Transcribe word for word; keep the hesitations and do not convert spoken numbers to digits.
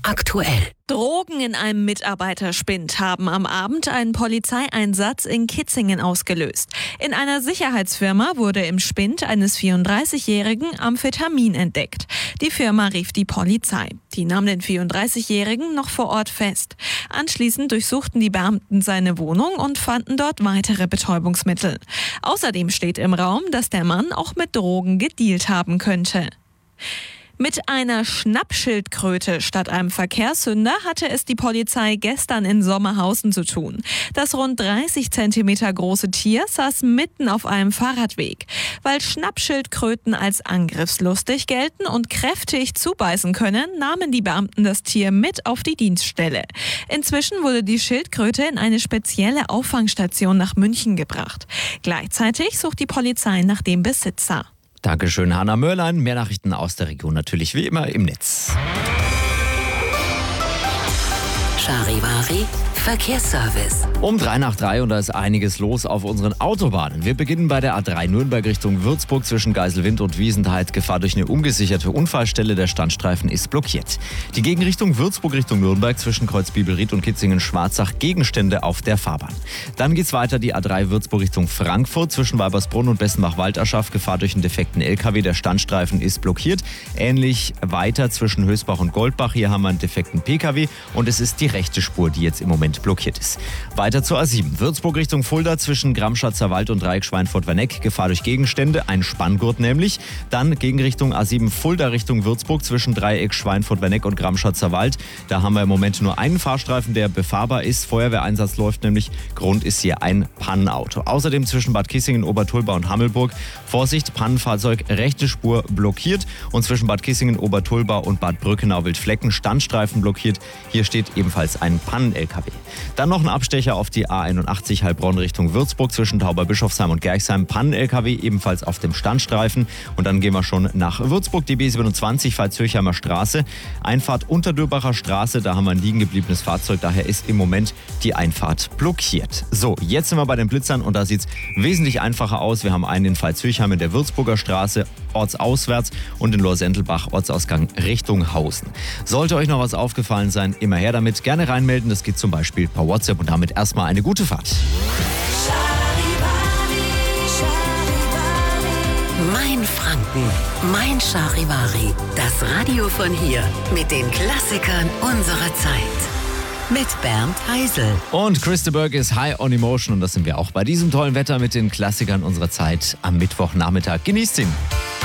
aktuell. Drogen in einem Mitarbeiterspind haben am Abend einen Polizeieinsatz in Kitzingen ausgelöst. In einer Sicherheitsfirma wurde im Spind eines vierunddreißigjährigen Amphetamin entdeckt. Die Firma rief die Polizei. Die nahm den vierunddreißigjährigen noch vor Ort fest. Anschließend durchsuchten die Beamten seine Wohnung und fanden dort weitere Betäubungsmittel. Außerdem steht im Raum, dass der Mann auch mit Drogen gedealt haben könnte. Mit einer Schnappschildkröte statt einem Verkehrssünder hatte es die Polizei gestern in Sommerhausen zu tun. Das rund dreißig Zentimeter große Tier saß mitten auf einem Fahrradweg. Weil Schnappschildkröten als angriffslustig gelten und kräftig zubeißen können, nahmen die Beamten das Tier mit auf die Dienststelle. Inzwischen wurde die Schildkröte in eine spezielle Auffangstation nach München gebracht. Gleichzeitig sucht die Polizei nach dem Besitzer. Dankeschön, Hanna Mörlein. Mehr Nachrichten aus der Region natürlich wie immer im Netz. Charivari Verkehrsservice. Um drei nach drei und da ist einiges los auf unseren Autobahnen. Wir beginnen bei der A drei Nürnberg Richtung Würzburg zwischen Geiselwind und Wiesenthal. Gefahr durch eine ungesicherte Unfallstelle. Der Standstreifen ist blockiert. Die Gegenrichtung Würzburg Richtung Nürnberg zwischen Kreuzbibelried und Kitzingen-Schwarzach. Gegenstände auf der Fahrbahn. Dann geht's weiter die A drei Würzburg Richtung Frankfurt zwischen Weibersbrunn und Bessenbach-Walderschaft. Gefahr durch einen defekten L K W. Der Standstreifen ist blockiert. Ähnlich weiter zwischen Hösbach und Goldbach. Hier haben wir einen defekten P K W und es ist die rechte Spur, die jetzt im Moment blockiert ist. Weiter zur A sieben. Würzburg Richtung Fulda zwischen Gramschatzer Wald und Dreieck Schweinfurt-Werneck. Gefahr durch Gegenstände, ein Spanngurt nämlich. Dann Gegenrichtung A sieben Fulda Richtung Würzburg zwischen Dreieck Schweinfurt-Werneck und Gramschatzer Wald. Da haben wir im Moment nur einen Fahrstreifen, der befahrbar ist. Feuerwehreinsatz läuft nämlich. Grund ist hier ein Pannenauto. Außerdem zwischen Bad Kissingen, Obertulba und Hammelburg. Vorsicht, Pannenfahrzeug, rechte Spur blockiert. Und zwischen Bad Kissingen, Obertulba und Bad Brückenau-Wildflecken Standstreifen blockiert. Hier steht ebenfalls ein Pannen-L K W. Dann noch ein Abstecher auf die A einundachtzig Heilbronn Richtung Würzburg zwischen Tauberbischofsheim und Gerchsheim. Pannen-L K W ebenfalls auf dem Standstreifen. Und dann gehen wir schon nach Würzburg, die B siebenundzwanzig, Pfalz-Höchheimer Straße. Einfahrt Unterdürbacher Straße, da haben wir ein liegen gebliebenes Fahrzeug. Daher ist im Moment die Einfahrt blockiert. So, jetzt sind wir bei den Blitzern und da sieht es wesentlich einfacher aus. Wir haben einen in Pfalz-Höchheim in der Würzburger Straße, ortsauswärts, und in Lohr-Sentelbach, Ortsausgang Richtung Hausen. Sollte euch noch was aufgefallen sein, immer her damit. Gerne reinmelden, das geht zum Beispiel per WhatsApp und damit erstmal eine gute Fahrt. Mein Franken, mein Charivari. Das Radio von hier mit den Klassikern unserer Zeit. Mit Bernd Heisel. Und Chris de Burgh ist High on Emotion und das sind wir auch bei diesem tollen Wetter mit den Klassikern unserer Zeit am Mittwochnachmittag. Genießt ihn!